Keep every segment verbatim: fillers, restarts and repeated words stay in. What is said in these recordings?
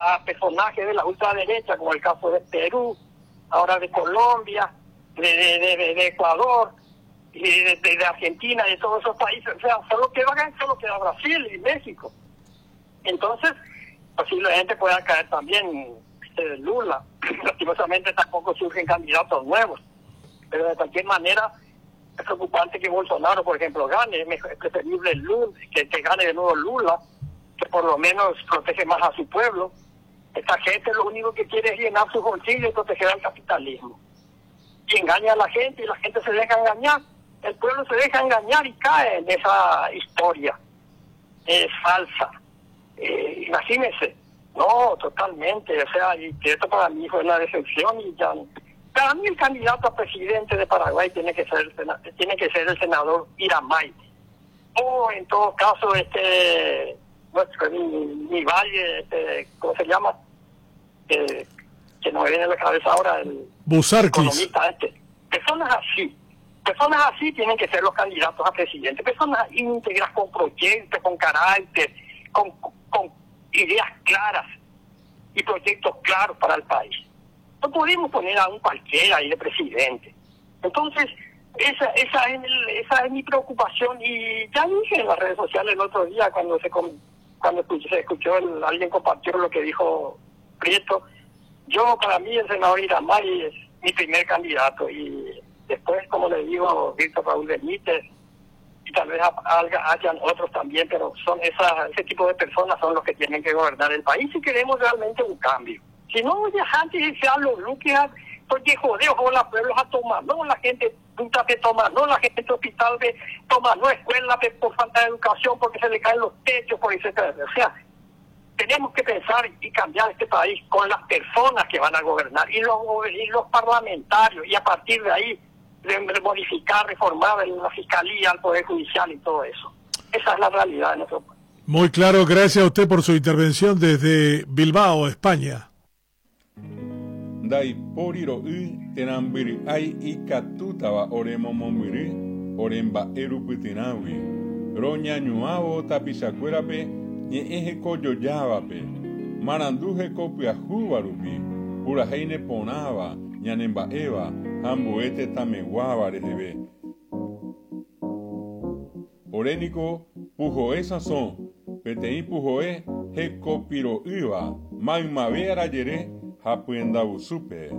a personajes de la ultraderecha, como el caso de Perú, ahora de Colombia, de, de, de, de Ecuador, y de, de, de Argentina, y de todos esos países. O sea, solo queda, solo queda Brasil y México. Entonces, posiblemente pueda caer también este, Lula. Lastimosamente tampoco surgen candidatos nuevos. Pero de cualquier manera, es preocupante que Bolsonaro, por ejemplo, gane. Es, mejor, es preferible Lula, que, que gane de nuevo Lula, que por lo menos protege más a su pueblo. Esta gente lo único que quiere es llenar sus bolsillos y proteger al capitalismo. Y engaña a la gente y la gente se deja engañar. El pueblo se deja engañar y cae en esa historia eh, falsa. Eh, imagínense, no, totalmente, o sea, y que esto para mí fue una decepción y ya. Para mí el candidato a presidente de Paraguay tiene que ser el, tiene que ser el senador Iramay. O en todo caso, este, nuestro, mi, mi valle, este, ¿cómo se llama? Eh, que no me viene a la cabeza ahora, el Busarquis. Economista este. Personas así. Personas así tienen que ser los candidatos a presidente. Personas íntegras, con proyectos, con carácter, con, con ideas claras y proyectos claros para el país. No podemos poner a un cualquiera ahí de presidente. Entonces, esa esa es, el, esa es mi preocupación. Y ya dije en las redes sociales el otro día, cuando se cuando se escuchó, el, alguien compartió lo que dijo Prieto. Yo, para mí, el senador Iramay es mi primer candidato. Y después, como le digo, Víctor Raúl Benítez, y tal vez hayan otros también, pero son esas, ese tipo de personas son los que tienen que gobernar el país si queremos realmente un cambio. Si no, ya antes se habla lo que porque joder, o la pueblos a tomar, no, la gente puta que toma, no, la gente de hospital de toma, no, escuela de, por falta de educación, porque se le caen los techos, por etcétera. O sea, tenemos que pensar y cambiar este país con las personas que van a gobernar y los, y los parlamentarios, y a partir de ahí de modificar, reformar la fiscalía, el poder judicial y todo eso. Esa es la realidad de nuestro país. Muy claro, gracias a usted por su intervención desde Bilbao, España. Dai poriro y tenambiri ai ikatutaba oremo momiri oremba erupitinawi roña ñuavo tapisacuerape ñe eje koyoyavape maranduje copiajubarupi puraheine ponava ñanemba eva ambuete tameguava reheve orénico pujoe sazón peteí pujoe hecopiro iva magmavé arayere hapuenda usupe.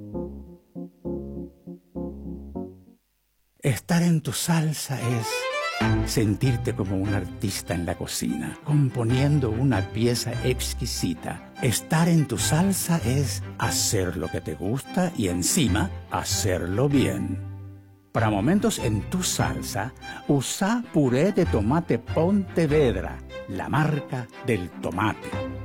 Estar en tu salsa es sentirte como un artista en la cocina, componiendo una pieza exquisita. Estar en tu salsa es hacer lo que te gusta y encima hacerlo bien. Para momentos en tu salsa, usa puré de tomate Pontevedra, la marca del tomate.